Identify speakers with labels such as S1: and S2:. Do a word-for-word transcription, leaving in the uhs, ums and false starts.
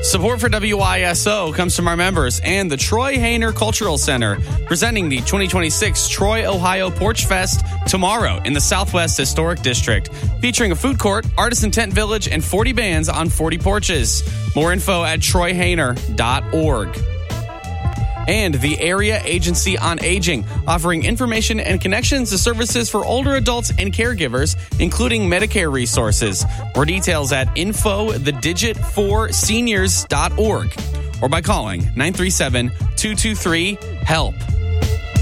S1: Support for W I S O comes from our members and the Troy Hayner Cultural Center, presenting the twenty twenty-six Troy, Ohio Porch Fest tomorrow in the Southwest Historic District, featuring a food court, artisan tent village, and forty bands on forty porches. More info at troy hayner dot org. And the Area Agency on Aging, offering information and connections to services for older adults and caregivers, including Medicare resources. More details at info the digit four seniors dot org or by calling nine three seven, two two three, HELP.